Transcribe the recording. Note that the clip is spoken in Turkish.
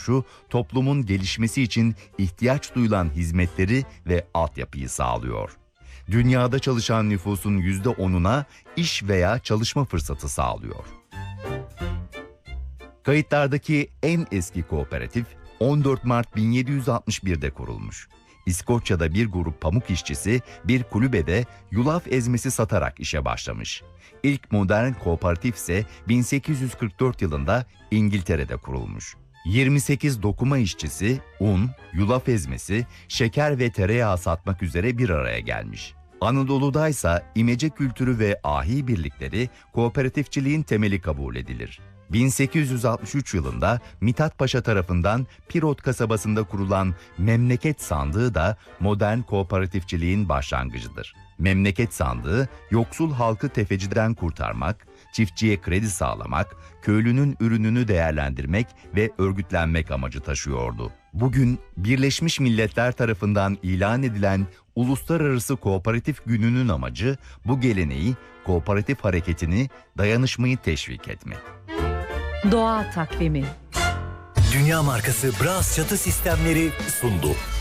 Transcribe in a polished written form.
kuruluşu toplumun gelişmesi için ihtiyaç duyulan hizmetleri ve altyapıyı sağlıyor. Dünyada çalışan nüfusun %10'una iş veya çalışma fırsatı sağlıyor. Kayıtlardaki en eski kooperatif 14 Mart 1761'de kurulmuş. İskoçya'da bir grup pamuk işçisi bir kulübede yulaf ezmesi satarak işe başlamış. İlk modern kooperatif ise 1844 yılında İngiltere'de kurulmuş. 28 dokuma işçisi un, yulaf ezmesi, şeker ve tereyağı satmak üzere bir araya gelmiş. Anadolu'daysa imece kültürü ve ahi birlikleri kooperatifçiliğin temeli kabul edilir. 1863 yılında Mithat Paşa tarafından Pirot kasabasında kurulan Memleket Sandığı da modern kooperatifçiliğin başlangıcıdır. Memleket Sandığı, yoksul halkı tefeciden kurtarmak, çiftçiye kredi sağlamak, köylünün ürününü değerlendirmek ve örgütlenmek amacı taşıyordu. Bugün Birleşmiş Milletler tarafından ilan edilen Uluslararası Kooperatif Günü'nün amacı bu geleneği, kooperatif hareketini, dayanışmayı teşvik etmek. Doğa takvimi. Dünya markası Bras çatı sistemleri sundu.